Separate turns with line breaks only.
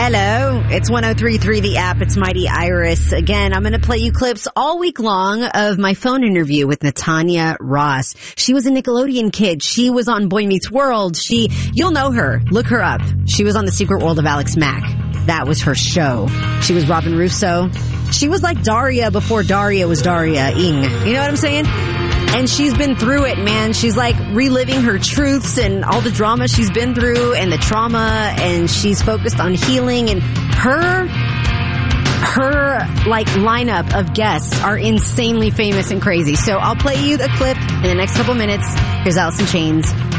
Hello, it's 103.3 The App. It's Mighty Iris. Again, I'm going to play you clips all week long of my phone interview with Natanya Ross. She was a Nickelodeon kid. She was on Boy Meets World. You'll know her. Look her up. She was on The Secret World of Alex Mack. That was her show. She was Robin Russo. She was like Daria before Daria was Daria Ing. You know what I'm saying? And she's been through it, man. She's like reliving her truths and all the drama she's been through and the trauma, and she's focused on healing, and her like lineup of guests are insanely famous and crazy. So I'll play you the clip in the next couple minutes. Here's Alice in Chains